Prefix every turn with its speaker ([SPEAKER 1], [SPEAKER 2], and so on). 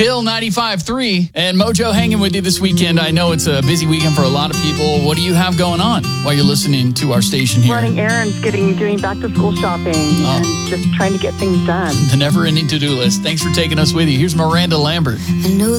[SPEAKER 1] Bill 95.3 and Mojo hanging with you this weekend. I know it's a busy weekend for a lot of people. What do you have going on while you're listening to our station here?
[SPEAKER 2] Running errands, doing back-to-school shopping, and just trying to get things done.
[SPEAKER 1] The never-ending to-do list. Thanks for taking us with you. Here's Miranda Lambert.
[SPEAKER 3] I know